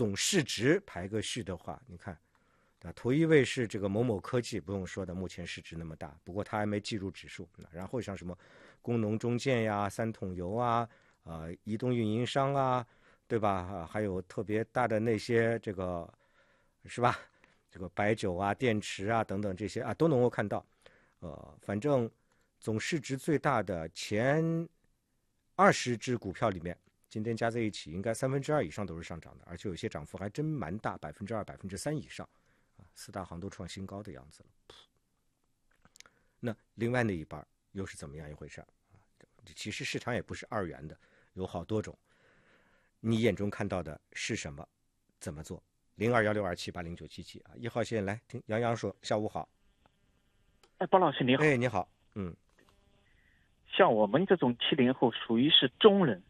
总市值排个序的话，你看，头一位是这个某某科技，不用说的，目前市值那么大，不过它还没计入指数。然后像什么工农中建呀、三桶油啊、移动运营商啊，对吧？还有特别大的那些这个，是吧？这个白酒啊、电池啊等等这些啊都能够看到。反正总市值最大的前20只股票里面，今天加在一起，应该2/3以上都是上涨的，而且有些涨幅还真蛮大，2%、3%以上，四大行都创新高的样子了。那另外那一半又是怎么样一回事？其实市场也不是二元的，有好多种。你眼中看到的是什么？怎么做？021627809771啊，1号线来听杨洋说。下午好。 包老师你好。 你好。 像我们这种70后属于是中人。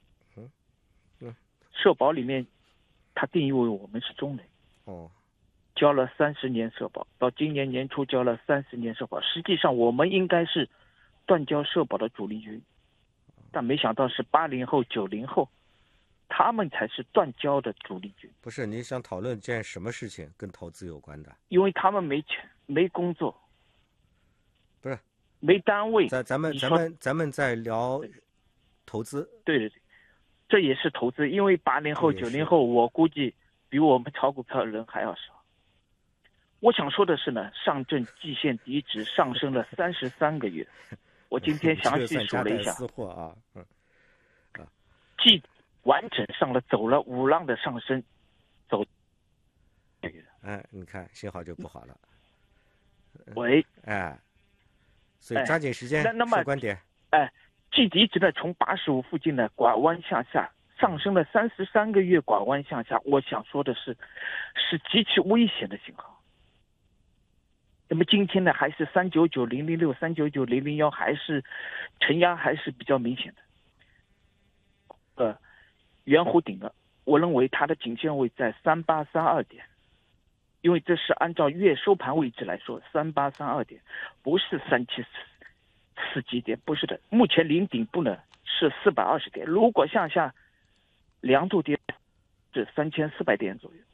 社保里面它定义为我们是中人。交了30年社保，到今年年初交了30年社保，实际上我们应该是断交社保的主力军，但没想到是80后、90后，他们才是断交的主力军。 不是，你想讨论件什么事情跟投资有关的？ 因为他们没钱、没工作， 不是没单位。 咱们在聊投资。 对，这也是投资，因为80后、90后，我估计比我们炒股票的人还要少。我想说的是呢，上证季线低值上升了33个月，我今天详细数了一下，既完整上了走了5浪的上升，走。 你看信号就不好了。 喂， 所以抓紧时间说观点。 季低值呢从85附近呢拐弯向下，上升了33个月，拐弯向下。我想说的是极其危险的信号。那么今天呢，还是399006、399001，还是承压还是比较明显的。圆弧顶了，我认为它的颈线位在3832点，因为这是按照月收盘位置来说，3832点，不是374几点，不是的。目前临顶部呢是420点，如果向下2度跌是3400点左右。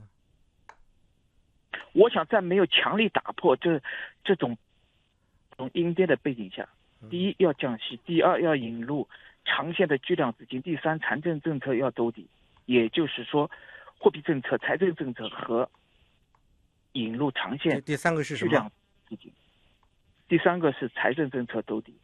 我想在没有强力打破这种阴跌的背景下，第一要降息，第二要引入长线的巨量资金，第三财政政策要兜底，也就是说货币政策、财政政策和引入长线。 第三个是什么？ 巨量资金。第三个是财政政策兜底。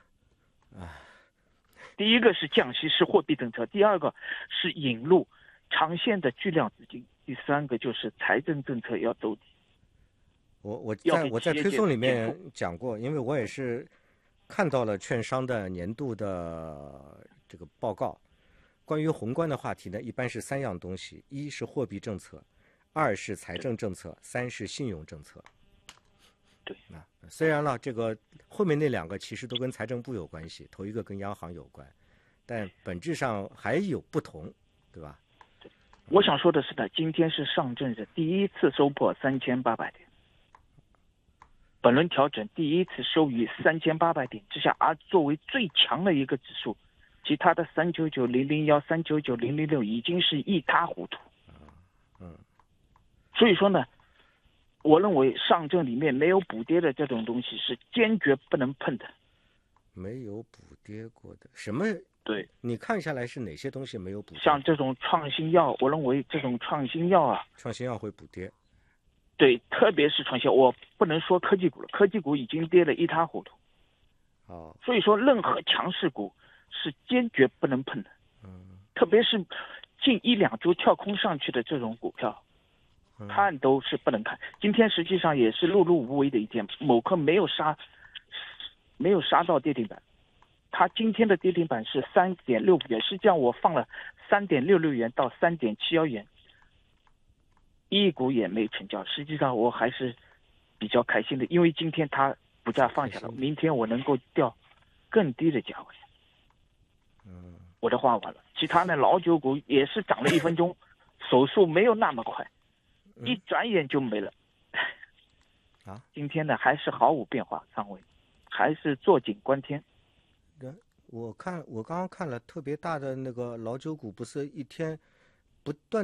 第一个是降息，是货币政策；第二个是引入长线的巨量资金；第三个就是财政政策要兜底。 我在推送里面讲过，因为我也是看到了券商的年度的这个报告。关于宏观的话题呢，一般是3样东西：一是货币政策，2是财政政策，3是信用政策。 对， 虽然了这个后面那2个其实都跟财政部有关系，头一个跟央行有关，但本质上还有不同，对吧？ 对，我想说的是呢，今天是上证的第一次收破3800点，本轮调整第一次收于3800点之下，而作为最强的一个指数，其他的399001、399006已经是一塌糊涂。所以说呢，我认为上证里面没有补跌的这种东西是坚决不能碰的。 没有补跌过的什么？ 对， 你看下来是哪些东西没有补跌？ 像这种创新药，我认为这种创新药会补跌。 对，特别是创新药，我不能说科技股了，科技股已经跌得一塌糊涂。所以说任何强势股是坚决不能碰的。特别是近1-2周跳空上去的这种股票，看都是不能看。今天实际上也是碌碌无为的一天，某科没有杀到跌停板，它今天的跌停板是3.65元，实际上我放了3.66元到3.71元，一股也没成交。实际上我还是比较开心的，因为今天它股价放下了，明天我能够调更低的价位。我的话完了，其他的老酒股也是涨了1分钟，手速没有那么快，一转眼就没了。今天呢还是毫无变化，仓位还是坐井观天。 我刚刚看了特别大的那个老酒股，不是一天不断